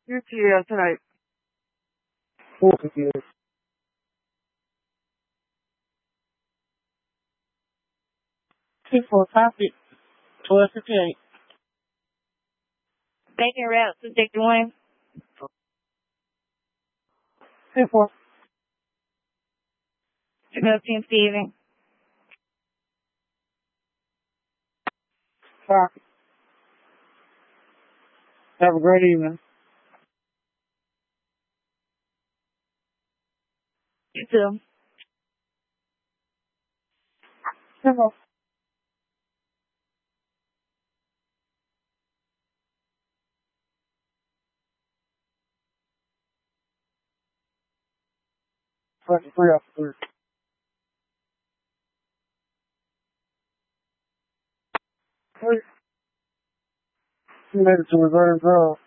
You're too tonight. Full confused. People topic 12:58. Bacon wraps with Dick Dwayne. People. Team Steven. Talk. Have a great evening. You too. People. Three after three. Three. He made it to his earned job.